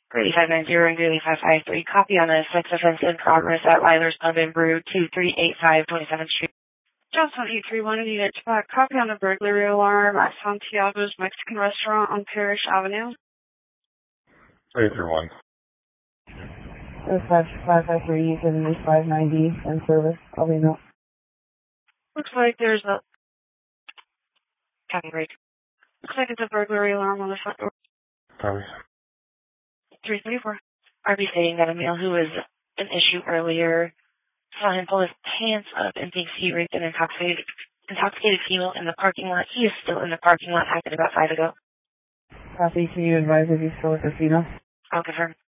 for 8590 and Greeley 553. Copy on a sex offense in progress at Liler's Pub and Brew, 2385 27th Street. Johnson 831, unit copy on a burglary alarm at Santiago's Mexican restaurant on Parrish Avenue. 831. 553, 7590 in service. I'll be no. Looks like there's a copy break. Looks like it's a burglary alarm on the front door. Copy. 334. RB stating that a male who was an issue earlier saw him pull his pants up and thinks he raped an intoxicated female in the parking lot. He is still in the parking lot, acted about 5 ago. Copy, can you advise if he's still at the casino? I'll confirm.